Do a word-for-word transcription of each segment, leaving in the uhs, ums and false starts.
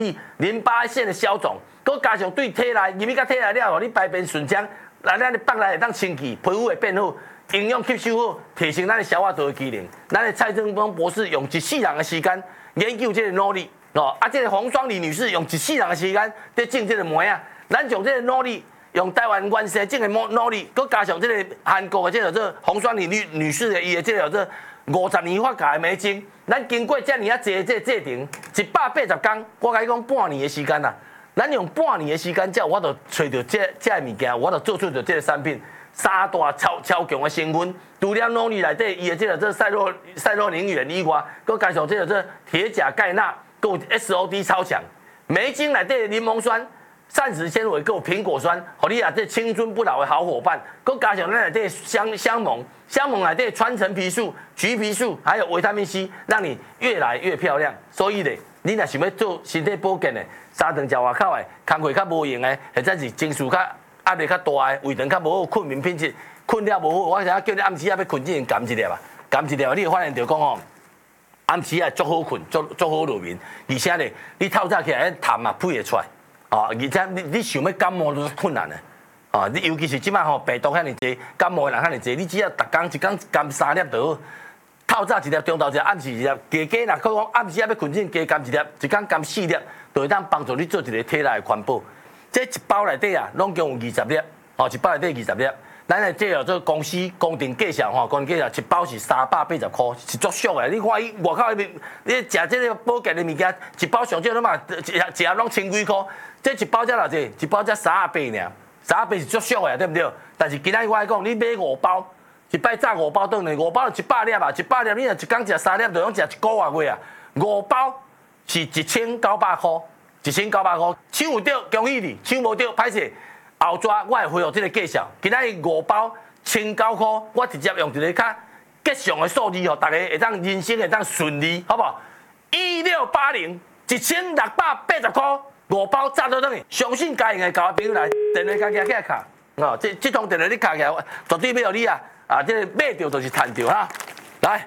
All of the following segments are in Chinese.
淋巴腺的消肿，佮加上对体内入去甲体内了后，你排便顺畅，来咱的腹内会当清气，皮肤会变好，营养吸收好，提升咱的消化道的机能。咱的蔡正峰博士用一世人的时间研究这个努力，哦，啊，这个洪双丽女士用一世人的时间在种这个梅啊，咱从这个努力。用台湾原生种的努力，佮加上这个韩国的这个这洪双丽女女士的伊的这个这五十年发芽的梅精，咱经过遮尔啊济这制定，一百八十天，我甲你讲半年的时间啦。咱用半年的时间，才有我就找到这这物件，我就做出着这个产品，三大超超强的成分，除了努力内底伊的这个这赛洛赛洛宁元以外，佮加上这个这铁钾钙钠，佮 S O D 超强，梅精内底的柠檬酸。膳食纤维够苹果酸，互你啊这青春不老的好伙伴，佮加上咱内底香香檬，香檬内底川橙皮素、橘皮素，还有维他命 C， 让你越来越漂亮。所以咧，你若想要做身体保健的，三顿食外口的，工课较无用的，或者是情绪较压力较大的，胃肠较无好，困眠品质困了无好，我想叫你暗时啊要困之前含一粒啊，含一粒，你会发现到讲哦，暗时啊足好困，足足好入眠，而且咧，你透早起来痰啊配会出来。哦，而且你你想要感冒都是困难的，哦，你尤其是即摆吼病毒遐尼济，感冒的人遐尼济，你只要逐工一工含三粒就好，透早一粒，中昼一粒，暗时一粒，加加若可讲暗时啊要困前加含一粒，一工含四粒，就会当帮助你做一个体内的环保。这一包内底啊，拢共有二十粒，哦，一包内底二十粒。咱的这个做公司公定计价吼，公定计价一包是三百八十块，是足俗的。你看伊外口那边，你食这个保健的物件，一包上少拢嘛，一一盒拢千几块。这一包才偌济？一包才三十八尔，三十八是足俗的，对不对？但是今仔我来讲，你买五包，一摆炸五包顿呢，五包一百粒啊，一百粒你若一工食三粒，就拢食一个月月啊。五包是一千九百块，一千九百块，抢有着恭喜你，抢无着歹势。后纸我会恢复这个介绍，今仔五包千九块，我直接用一个较吉祥的数字，吼，大家会当人生会当顺利，好不好？一六八零，一千六百八十块，五包炸到等于，相信家用的交朋友来，电话家己起来卡，哦，这这通电话你卡起来，绝对要互你啊，啊，这个买着就是赚着哈，来，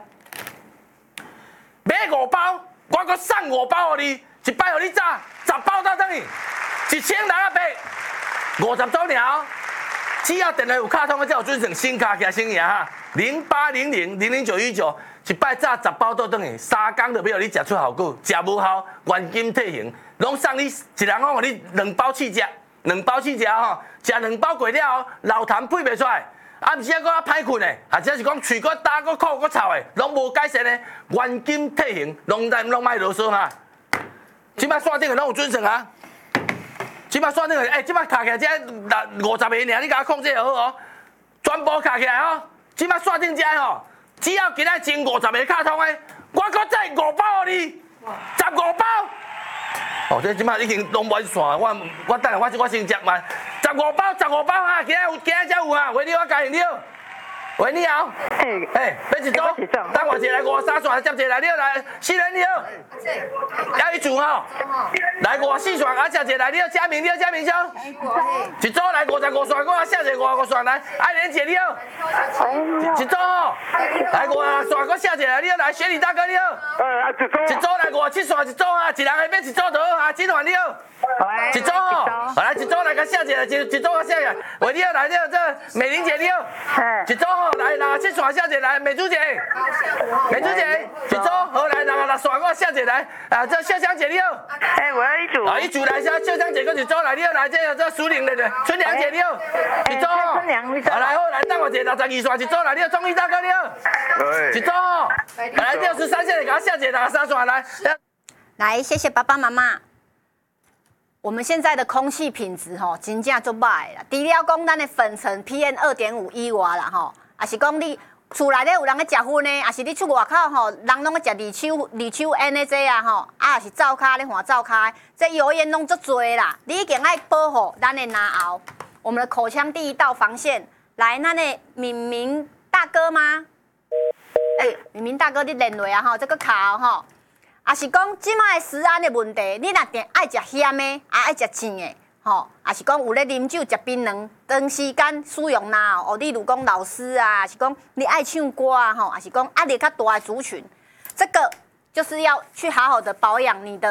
买五包，我搁送五包互你，一摆互你炸，十包到等于一千六百八。五十周年，只要电话有卡通的，才有准成新卡起来新赢哈。零八零零零零九一九，一摆炸十包倒转去，三工就要你食出效果，食无效原金退还，拢送你一人讲，你两包试食，两包试食吼，食两包过了后，老痰配袂出来，啊，毋是啊，搁较歹困的，或者是讲喙搁焦、搁苦、搁臭的，拢无改善的，原金退还，拢在拢卖啰嗦哈。即摆线顶的拢有准成啊。即摆算那个，哎，即摆卡起来只五十个尔，你甲我控制就好哦，全部卡起来哦。即摆算定只吼，只要今仔前五十个卡通的，我搁再五包互你，十五包。哦，这即摆已经拢完线，我我等下我我先食嘛，十五包，十五包哈，今仔有今仔才有啊，喂你我加你了。喂，你好。 哎， 哎，要一组？等我一来五三线，接一来了来，四人你好。要一组吼。来五四线，啊，接一来了，嘉明你好，嘉明兄。一组来五十五线，我下一五五线来，爱莲姐你好。一组吼。来五啊线，我下一来了，来雪里大哥你好。 哎，一组。 一组来五七线，一组啊，一人下面一组就好啊，金环你好。一组吼，来一组来个下一来，一一组啊下一来，喂你好来了，这美玲姐你好。一组吼，来六七线下一来，美珠姐，美珠姐，一组好来六六线我下一来，啊这秀香姐你好。 哎，我要一组。 啊一组来下秀香姐跟一组来，你好来这这淑玲的的春良姐你好。一组吼，好来好来等我一六十二线一组来，你好钟义大哥你好。一组吼，来六十三线的给他下一六十三线来。 来，谢谢爸爸妈妈。我们现在的空气品质吼，真正足歹啦。除了讲咱的粉尘 P M 二点五 以外啦吼，也是讲你厝内底有人咧食薰呢，也是你出外口吼，人拢咧食二手二手烟的这啊吼，啊也是灶骹咧换灶骹，这油烟拢足多啦。你一定爱保护咱的牙袄，我们的口腔第一道防线。来，咱的敏明大哥吗？哎、欸，敏明大哥，你认为啊吼，这个卡吼。也是讲即摆食安的问题，你若定爱食咸的，也爱食甜的，吼，也是讲有咧啉酒、食槟榔，长时间使用啦，哦，例如讲老师啊，也是讲你爱唱歌啊，吼，也是讲压力较大的族群，这个就是要去好好的保养你的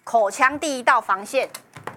口腔第一道防线。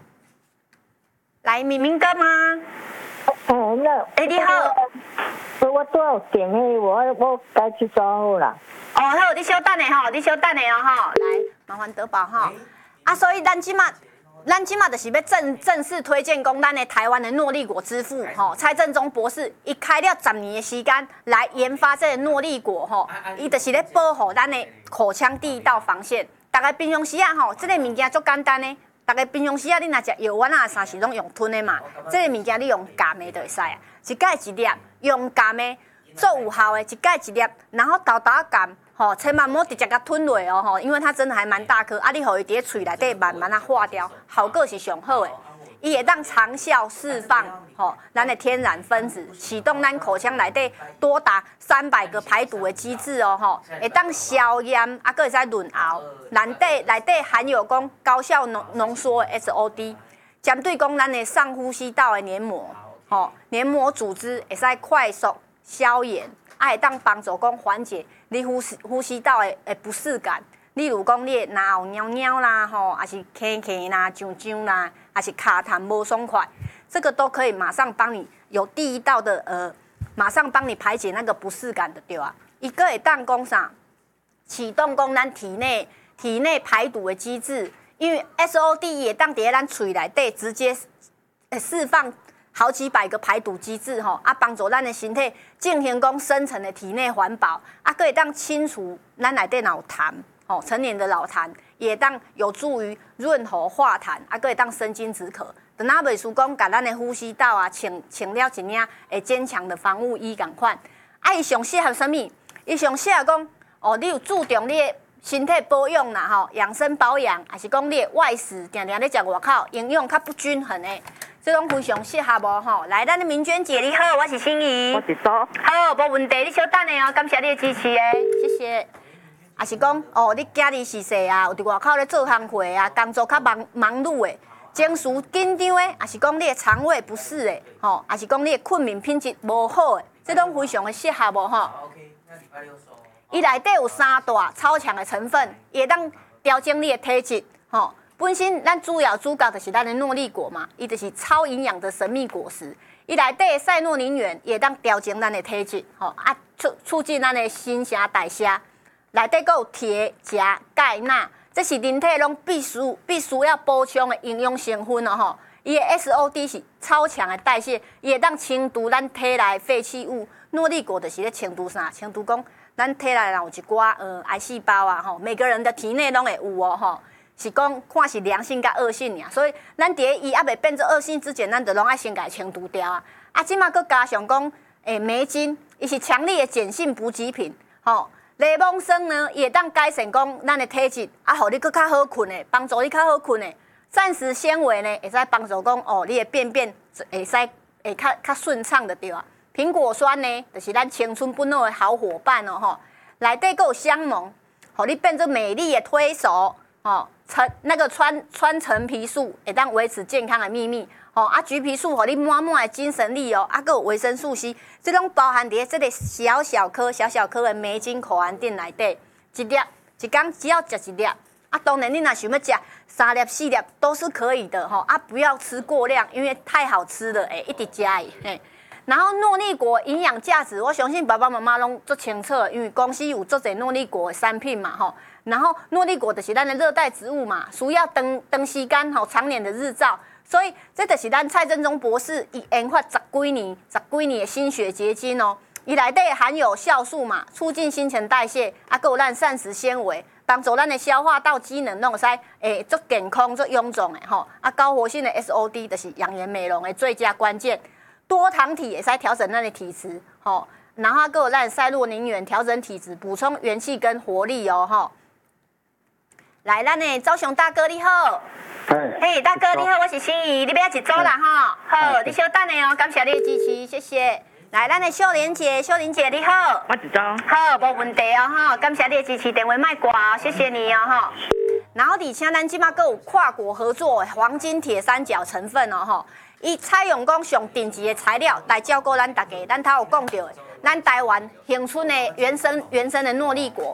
来，明明哥吗？ 哦，那哎、欸，你好。 我我都有电迄，我我该去做好啦。 哦，好，你稍等下吼，你稍等下哦吼，来，麻烦德宝哈。啊，所以咱即马，咱即马就是要正正式推荐讲咱的台湾的诺丽果之父吼，蔡正中博士，伊开了十年的时间来研发这个诺丽果吼，伊就是咧保护咱的口腔第一道防线。大家平常时啊吼，这个物件足简单的。大家平常时啊，你若食药丸啊啥是拢用吞的嘛，这个物件你用含的就会使啊，一盖一粒，用含的最有效的，一盖一粒，然后豆豆含，吼，千万莫直接甲吞落哦吼，因为它真的还蛮大颗，啊，你互伊伫嘴内底慢慢啊化掉，效果是上好的。伊会当长效释放吼，咱的天然分子，启动咱口腔内底多达三百个排毒的机制哦吼，会当消炎，啊，佫会使润喉。内底内底含有讲高效浓浓缩的 S O D， 针对讲咱的上呼吸道的黏膜，吼，黏膜组织会使快速消炎，啊，会当帮助讲缓解你呼吸呼吸道的的不适感。例如讲，你的哪有尿尿啦，吼，还是咳咳啦、痒痒啦，还是卡痰无爽快，这个都可以马上帮你有第一道的呃，马上帮你排解那个不适感的对啊。一个会当讲啥，启动讲咱体内体内排毒的机制，因为 S O D 也当伫咱嘴内底直接释放好几百个排毒机制吼，啊，帮助咱的身体进行讲深层的体内环保，啊，可以当清除咱内底有痰。哦，成年的老痰也当有助于润喉化痰，啊，可以当生津止渴。等下袂输讲，把咱的呼吸道啊，穿穿了一领诶坚强的防护衣共款。啊，伊上适合什么？伊上适合讲，哦，你有注重你的身体保养啦，吼，养生保养，还是讲你的外食，定定咧食外口，营养较不均衡诶，这种非常适合无吼。来，咱的明娟姐你好，我是心怡。 我是周。 好，无问题，你稍等下哦，感谢你的支持诶，谢谢。也是讲哦，你家己是细啊，有伫外口咧做工课啊，工作较忙忙碌诶，情绪紧张诶，也是讲你的肠胃不适诶，吼，也是讲你的困眠品质无好诶，这种非常的适合无吼。伊内底有三大超强的成分，伊会当调整你的体质，吼。本身咱主要主角就是咱的诺丽果嘛，伊就是超营养的神秘果实。伊内底的赛诺宁源也当调整咱的体质，吼啊，促促进咱的新陈代谢。内底还有铁、钾、钙、钠，这是人体拢必须必须要补充的营养成分哦吼。伊的 S O D 是超强的代谢，伊会当清除咱体内废弃物。诺丽果就是咧清除啥？清除讲咱体内有一寡呃癌细胞啊吼，每个人的体内拢会有哦吼。是讲看是良性甲恶性尔，所以咱伫伊还未变做恶性之前，咱就拢爱先甲伊清除掉啊。啊，即马佫加上讲诶镁锭，伊是强力的碱性补给品吼。雷蒙酸呢，也当改善讲咱的体质，啊，互你佫较好困的，帮助你较好困的。膳食纤维呢，会使帮助讲哦，你的便便会使会较较顺畅的对啊。苹果酸呢，就是咱青春不老的好伙伴哦吼。内底佫有香檬，互你变做美丽的推手哦。陈那个川川橙皮素会当维持健康的秘密。哦，啊，橘皮素，互你满满的精神力哦，啊，佮有维生素 C， 这拢包含伫这个小小颗、小小颗的镁锭口含锭内底，一粒，一天只要食一粒，啊，当然你若想要食三粒、四粒都是可以的吼，啊，不要吃过量，因为太好吃了，哎，一直食伊，嘿。然后诺丽果营养价值，我相信爸爸妈妈拢足清楚，因为公司有足侪诺丽果的产品嘛吼。然后诺丽果就是咱的热带植物嘛，需要长长时间吼常年的日照。所以，这就是咱蔡正中博士伊研发十几年、十几年的心血结晶哦。伊内底含有酵素嘛，促进新陈代谢，啊，还有咱膳食纤维，帮助咱的消化道机能拢会使诶足健康、足臃肿的吼。啊，高活性的 S O D 就是养颜美容的最佳关键。多糖体也使调整咱的体质吼，然后还有咱赛洛宁源调整体质，补充元气跟活力哦吼。来，咱的周雄大哥你好。嘿，大哥你好，我是心怡，你要一组啦哈。好，你稍等下哦，感谢你的支持，谢谢。来，咱的秀莲姐，秀莲姐你好， 我一组。 好，无问题哦哈，感谢你的支持，电话卖挂哦，谢谢你哦哈。然后而且咱即马佫有跨国合作的黄金铁三角成分哦吼，伊采用讲上顶级的材料来照顾咱大家，咱头有讲到的，咱台湾恒春的原生原生的诺丽果。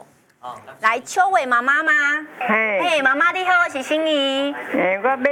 来，秋伟妈妈吗？ 嘿， 嘿，妈妈你好，我是心怡。 诶，我买